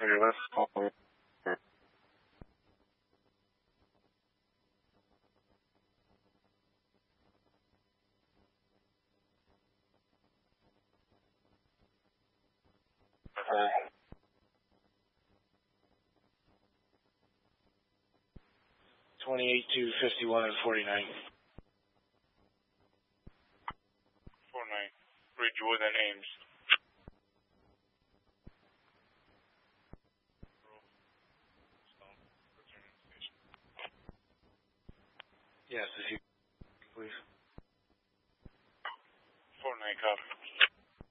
Okay, let's call. 28 to 51 and 49. 49. Ridgewood and Ames. Yes, if you